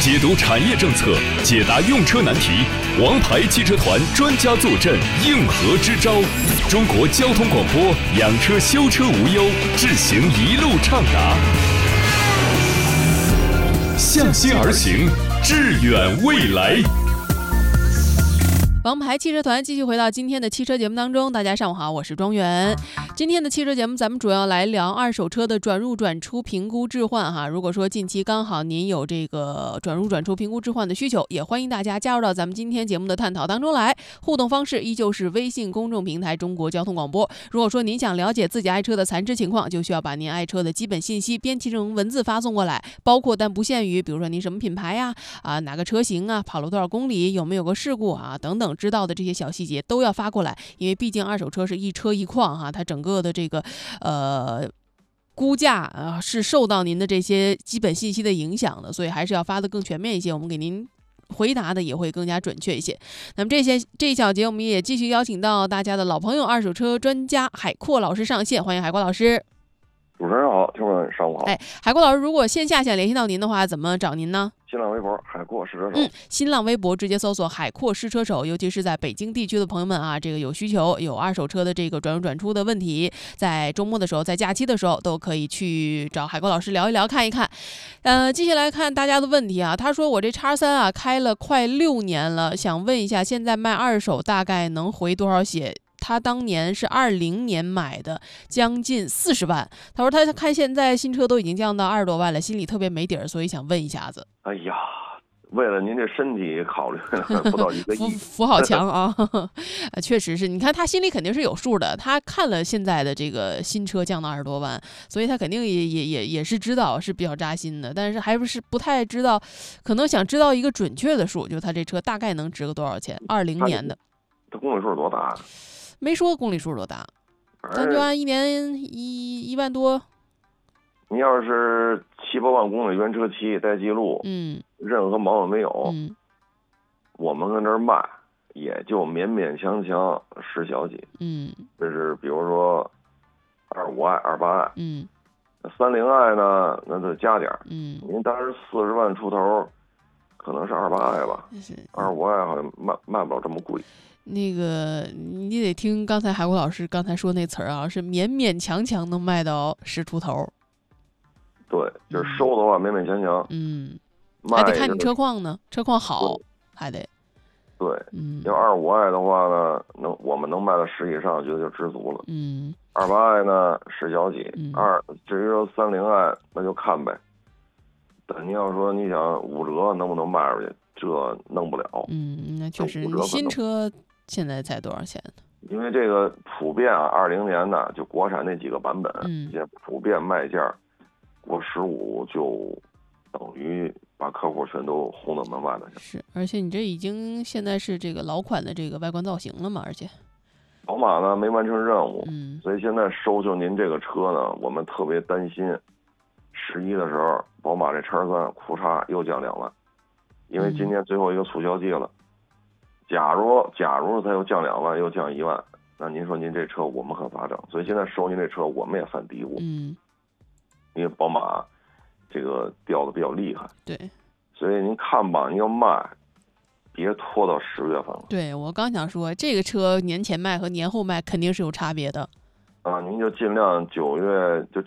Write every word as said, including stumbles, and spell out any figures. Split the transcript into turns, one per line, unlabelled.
解读产业政策，解答用车难题，王牌汽车团专家坐镇，应和支招。中国交通广播，养车修车无忧，智行一路畅达。向心而行，致远未来。
王牌汽车团继续回到今天的汽车节目当中，大家上午好，我是庄园。今天的汽车节目咱们主要来聊二手车的转入转出评估置换哈。如果说近期刚好您有这个转入转出评估置换的需求，也欢迎大家加入到咱们今天节目的探讨当中来。互动方式依旧是微信公众平台中国交通广播。如果说您想了解自己爱车的残值情况，就需要把您爱车的基本信息编辑成文字发送过来，包括但不限于比如说您什么品牌呀、啊哪个车型啊，跑了多少公里，有没有个事故啊等等知道的这些小细节都要发过来，因为毕竟二手车是一车一况哈，它整个的这个呃估价啊、呃、是受到您的这些基本信息的影响的，所以还是要发的更全面一些，我们给您回答的也会更加准确一些。那么这些这一小节我们也继续邀请到大家的老朋友二手车专家海阔老师上线，欢迎海阔老师。
主持人好，听众们上午好。
哎，海阔老师，如果线下想联系到您的话，怎么找您呢？
新浪微博海阔试车手。
嗯，新浪微博直接搜索海阔试车手，尤其是在北京地区的朋友们啊，这个有需求有二手车的这个转入转出的问题，在周末的时候，在假期的时候都可以去找海阔老师聊一聊，看一看。呃，继续来看大家的问题啊，他说我这叉三啊开了快六年了，想问一下，现在卖二手大概能回多少血？他当年是二零年买的，将近四十万。他说他看现在新车都已经降到二十多万了，心里特别没底儿，所以想问一下子。
哎呀，为了您这身体考虑，不到一个亿。
福福好强啊！确实是，你看他心里肯定是有数的。他看了现在的这个新车降到二十多万，所以他肯定也也也也是知道是比较扎心的，但是还不是不太知道，可能想知道一个准确的数，就他这车大概能值个多少钱？二零年的，
他公里数多大？
没说公里数多大，咱就按一年一一万多。
你要是七八万公里原车期带记录，
嗯，
任何毛病没有，
嗯，
我们跟这儿卖也就勉勉强强十小几，
嗯，
这是比如说二五 i、二八 i，
嗯，
三零 i 呢，那就加点儿，
嗯，
您当时四十万出头，可能是二八 i 吧，二五 i 好像卖卖不了这么贵。
那个你得听刚才海国老师刚才说那词儿啊，是勉勉强强能卖到十出头。
对，就是收的话勉勉强强。
嗯，还得看你车况呢，车况好还得。
对，
嗯，
要二五 i 的话呢，能我们能卖到十以上，觉得就知足了。
嗯，
二八 i 呢十小几，
嗯、
二至于说三零 i 那就看呗。但你要说你想五折能不能卖出去，这弄不了。
嗯，那确实，你新车现在才多少钱呢？
因为这个普遍啊，二零年的就国产那几个版本，
嗯，
也普遍卖价过十五就等于把客户全都轰到门外了。
是，而且你这已经现在是这个老款的这个外观造型了嘛，而且
宝马呢没完成任务，
嗯，
所以现在收就您这个车呢，我们特别担心，十一的时候宝马这叉三库叉又降两万，因为今年最后一个促销季了。假如假如它又降两万，又降一万，那您说您这车我们可咋整？所以现在收您这车我们也犯嘀咕，
嗯，
因为宝马这个掉的比较厉害，
对，
所以您看吧，您要卖，别拖到十月份了。
对，我刚想说，这个车年前卖和年后卖肯定是有差别的。
啊，您就尽量九月就